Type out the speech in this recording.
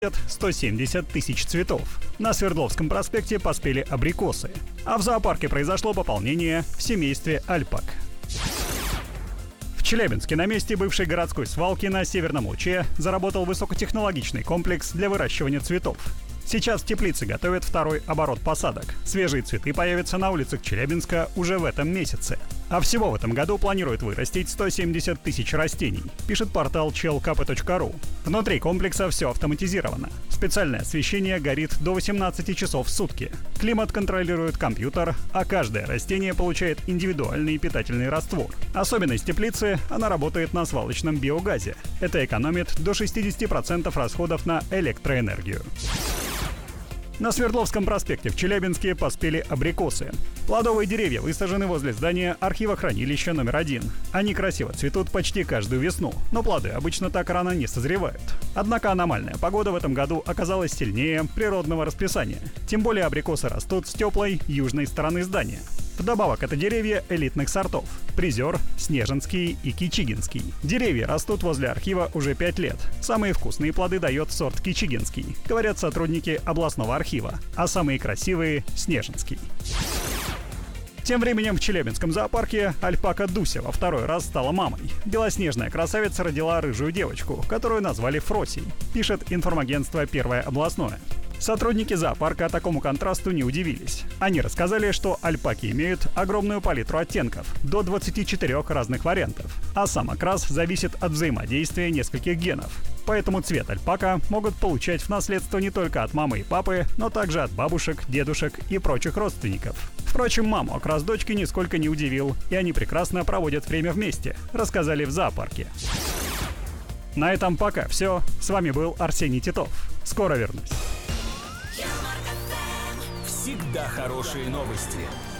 170 тысяч цветов. На Свердловском проспекте поспели абрикосы. А в зоопарке произошло пополнение в семействе альпак. В Челябинске на месте бывшей городской свалки на Северном Луче заработал высокотехнологичный комплекс для выращивания цветов. Сейчас в теплице готовят второй оборот посадок. Свежие цветы появятся на улицах Челябинска уже в этом месяце. А всего в этом году планируют вырастить 170 тысяч растений, пишет портал chelkp.ru. Внутри комплекса все автоматизировано. Специальное освещение горит до 18 часов в сутки. Климат контролирует компьютер, а каждое растение получает индивидуальный питательный раствор. Особенность теплицы – она работает на свалочном биогазе. Это экономит до 60% расходов на электроэнергию. На Свердловском проспекте в Челябинске поспели абрикосы. Плодовые деревья высажены возле здания архива-хранилища номер 1. Они красиво цветут почти каждую весну, но плоды обычно так рано не созревают. Однако аномальная погода в этом году оказалась сильнее природного расписания. Тем более абрикосы растут с теплой южной стороны здания. Вдобавок, это деревья элитных сортов – Призер, Снежинский и Кичигинский. Деревья растут возле архива уже 5 лет. Самые вкусные плоды дает сорт Кичигинский, говорят сотрудники областного архива, а самые красивые – Снежинский. Тем временем в Челябинском зоопарке альпака Дуся во второй раз стала мамой. Белоснежная красавица родила рыжую девочку, которую назвали Фросей, пишет информагентство «Первое областное». Сотрудники зоопарка такому контрасту не удивились. Они рассказали, что альпаки имеют огромную палитру оттенков, до 24 разных вариантов, а сам окрас зависит от взаимодействия нескольких генов. Поэтому цвет альпака могут получать в наследство не только от мамы и папы, но также от бабушек, дедушек и прочих родственников. Впрочем, маму окрас дочки нисколько не удивил, и они прекрасно проводят время вместе, рассказали в зоопарке. На этом пока все. С вами был Арсений Титов. Скоро вернусь. Всегда хорошие новости.